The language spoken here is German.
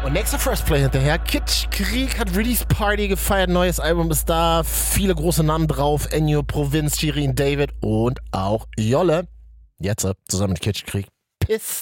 Und nächster First Play hinterher. Kitschkrieg hat Release Party gefeiert. Neues Album ist da. Viele große Namen drauf. Ennio, Provinz, Shirin David und auch Jolle. Jetzt zusammen mit Kitschkrieg. Piss.